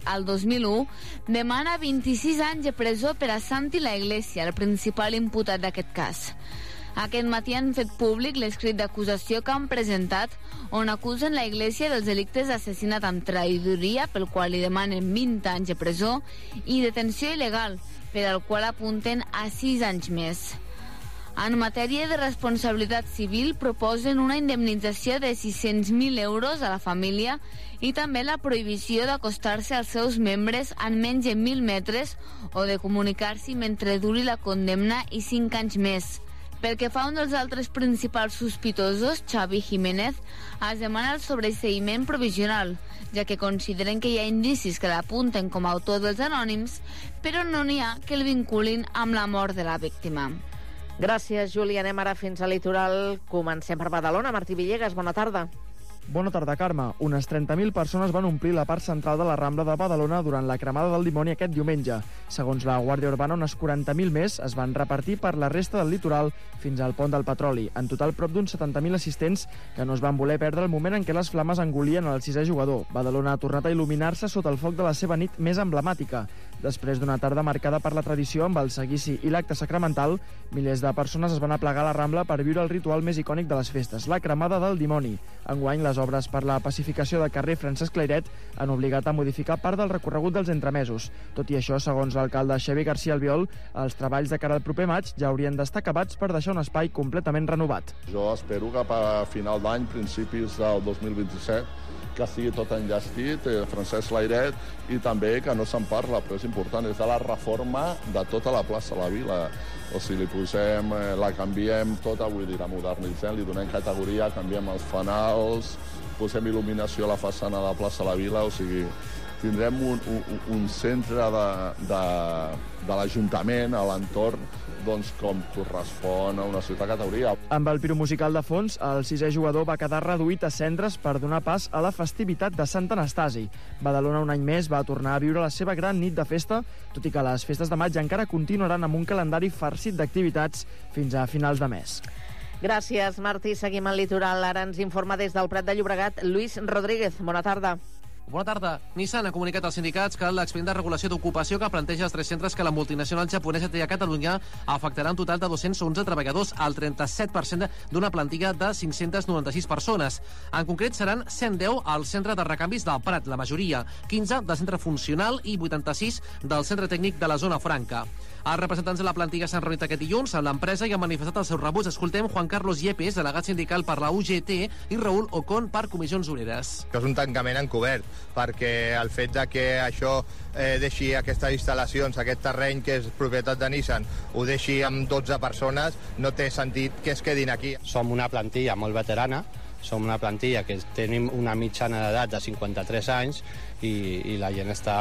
al 2001, demana 26 anys de presó per a Santi La Iglesia, el principal imputat d'aquest cas. Aquest matí han fet públic l'escrit d'acusació que han presentat, on acusen la Iglesia dels delictes d'assassinat amb traïdoria, pel qual li demanen 20 anys de presó, i detenció il·legal, per al qual apunten a 6 anys més. En matèria de responsabilitat civil, proposen una indemnització de 600.000 euros a la família i també la prohibició d'acostar-se als seus membres en menys de 1.000 metres o de comunicar-s'hi mentre duri la condemna i 5 anys més. Pel que fa a un dels altres principals sospitosos, Xavi Jiménez, es demana el sobreseïment provisional, ja que consideren que hi ha indicis que l'apunten com a autor dels anònims, però no n'hi ha que el vinculin amb la mort de la víctima. Gràcies, Júlia. Anem ara fins al litoral. Comencem per Badalona. Martí Villegas, bona tarda. Bona tarda, Carme. Unes 30.000 persones van omplir la part central de la Rambla de Badalona durant la cremada del dimoni aquest diumenge. Segons la Guàrdia Urbana, unes 40.000 més es van repartir per la resta del litoral fins al pont del Petroli. En total, prop d'uns 70.000 assistents que no es van voler perdre el moment en què les flames engolien el sisè jugador. Badalona ha tornat a il·luminar-se sota el foc de la seva nit més emblemàtica. Després d'una tarda marcada per la tradició amb el seguici i l'acte sacramental, milers de persones es van aplegar a la Rambla per viure el ritual més icònic de les festes, la cremada del dimoni. Enguany, les obres per la pacificació del carrer Francesc Layret han obligat a modificar part del recorregut dels entremesos. Tot i això, segons l'alcalde Xavi García Albiol, els treballs de cara al proper maig ja haurien d'estar acabats per deixar un espai completament renovat. Jo espero que a final d'any, principis del 2027, que sigui tot enllestit, Francesc Layret, i també que no se'n parla, però és important, és de la reforma de tota la plaça de la Vila. O sigui, li posem, la canviem tota, vull dir, la modernitzem, li donem categoria, canviem els fanals, posem il·luminació a la façana de la plaça de la Vila, o sigui, tindrem un centre de l'Ajuntament a l'entorn, doncs, com correspon a una ciutat categoria. Amb el piromusical de fons, el sisè jugador va quedar reduït a cendres per donar pas a la festivitat de Sant Anastasi. Badalona un any més va tornar a viure la seva gran nit de festa, tot i que les festes de maig encara continuaran amb un calendari farcit d'activitats fins a finals de mes. Gràcies, Martí. Seguim al litoral. Ara ens informa des del Prat de Llobregat Lluís Rodríguez. Bona tarda. Bona tarda. Nissan ha comunicat als sindicats que l'expedient de regulació d'ocupació que planteja els 3 centres que la multinacional japonesa té a Catalunya afectarà un total de 211 treballadors, el 37% d'una plantilla de 596 persones. En concret, seran 110 al centre de recanvis del Prat, la majoria, 15 del centre funcional i 86 del centre tècnic de la zona franca. Els representants de la plantilla s'han reunit aquest dilluns amb l'empresa i han manifestat el seu rebuig. Escoltem Juan Carlos Yepes, delegat sindical per la UGT, i Raúl Ocon per Comissions Obreres. Que és un tancament encobert, perquè el fet de que això deixi aquestes instal·lacions, aquest terreny que és propietat de Nissan, ho deixi amb 12 persones, no té sentit que es quedin aquí. Som una plantilla molt veterana, som una plantilla que tenim una mitjana d'edat de 53 anys i la gent està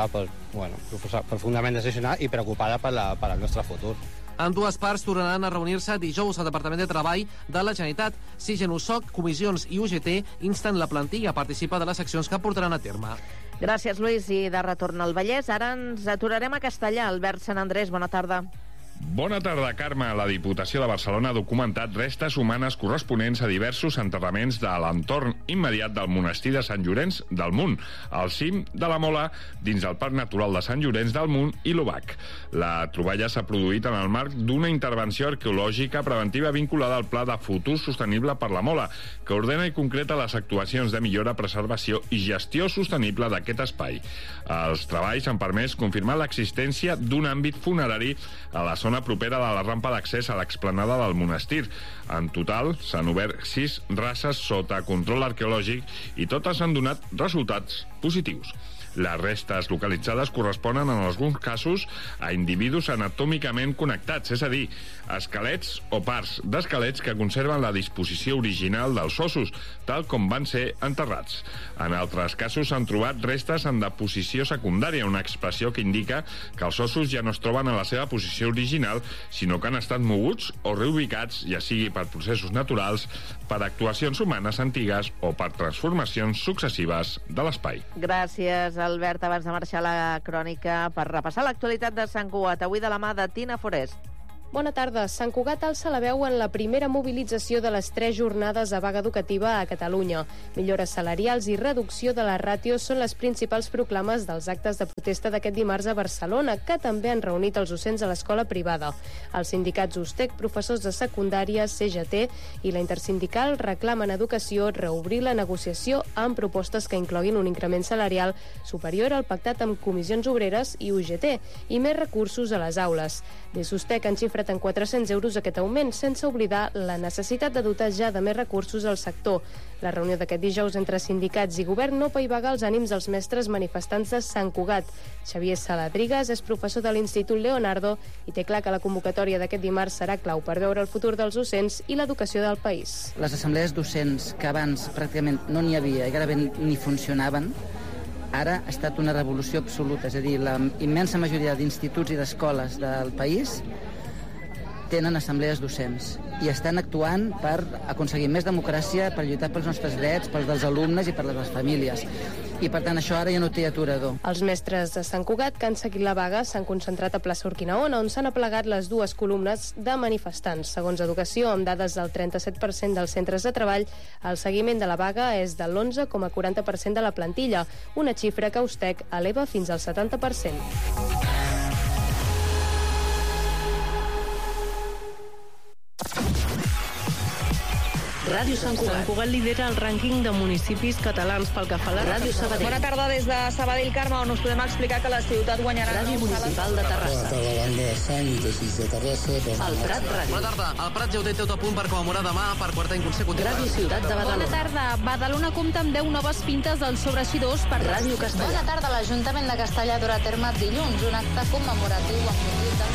profundament decepcionada i preocupada per al nostre futur. Ambdues parts tornaran a reunir-se dijous al Departament de Treball de la Generalitat. Sigen USOC, Comissions i UGT insten la plantilla a participar de les accions que portaran a terme. Gràcies, Lluís. I de retorn al Vallès, ara ens aturarem a Castellà. Albert Sant Andrés, bona tarda. Bona tarda, Carme. La Diputació de Barcelona ha documentat restes humanes corresponents a diversos enterraments de l'entorn immediat del monestir de Sant Llorenç del Munt, al cim de la Mola, dins del Parc Natural de Sant Llorenç del Munt i l'Obac. La troballa s'ha produït en el marc d'una intervenció arqueològica preventiva vinculada al Pla de Futur Sostenible per la Mola, que ordena i concreta les actuacions de millora, preservació i gestió sostenible d'aquest espai. Els treballs han permès confirmar l'existència d'un àmbit funerari a la zona propera de la rampa d'accés a l'explanada del monestir. En total, s'han obert 6 races sota control arqueològic i totes han donat resultats positius. Les restes localitzades corresponen en alguns casos a individus anatòmicament connectats, és a dir, esquelets o parts d'esquelets que conserven la disposició original dels ossos, tal com van ser enterrats. En altres casos s'han trobat restes en deposició secundària, una expressió que indica que els ossos ja no es troben en la seva posició original, sinó que han estat moguts o reubicats, ja sigui per processos naturals, per actuacions humanes antigues o per transformacions successives de l'espai. Gràcies, Albert. Abans de marxar a la crònica per repassar l'actualitat de Sant Cugat, avui de la mà de Tina Forest. Bona tarda. Sant Cugat alça la veu en la primera mobilització de les 3 jornades de vaga educativa a Catalunya. Millores salarials i reducció de les ràtios són les principals proclames dels actes de protesta d'aquest dimarts a Barcelona, que també han reunit els docents a l'escola privada. Els sindicats USTEC, professors de secundària, CGT i la intersindical reclamen Educació reobrir la negociació amb propostes que incloguin un increment salarial superior al pactat amb comissions obreres i UGT i més recursos a les aules. Des d'USTEC han xifrat en 400 euros aquest augment, sense oblidar la necessitat de dotar ja de més recursos al sector. La reunió d'aquest dijous entre sindicats i govern no paivaga els ànims dels mestres manifestants de Sant Cugat. Xavier Saladrigas és professor de l'Institut Leonardo i té clar que la convocatòria d'aquest dimarts serà clau per veure el futur dels docents i l'educació del país. Les assemblees docents, que abans pràcticament no n'hi havia i gairebé ni funcionaven, ara ha estat una revolució absoluta. És a dir, la immensa majoria d'instituts i d'escoles del país tenen assemblees docents i estan actuant per aconseguir més democràcia, per lluitar pels nostres drets, pels dels alumnes i per les famílies. I, per tant, això ara ja no té aturador. Els mestres de Sant Cugat que han seguit la vaga s'han concentrat a plaça Urquinaona, on s'han aplegat les 2 columnes de manifestants. Segons Educació, amb dades del 37% dels centres de treball, el seguiment de la vaga és de l'11,40% de la plantilla, una xifra que USTEC eleva fins al 70%. Ràdio Sant Cugat. Sant Cugat lidera el rànquing de municipis catalans pel que fa a la Ràdio Sabadell. Bona tarda des de Sabadell, Carme, on us podem explicar que la ciutat guanyarà... Ràdio Municipal de Terrassa. Bona tarda, banda de Sant i de Sis de Terrassa. El Prat Ràdio. Bona tarda. El Prat ja ho té tot a punt per commemorar demà per quart any consecutiu. Ràdio Ciutat de Badalona. Bona tarda. Badalona compta amb 10 noves pintes als sobreeixidors per Ràdio Castellà. Bona tarda. L'Ajuntament de Castellà durà a terme dilluns un acte commemoratiu amb motiu del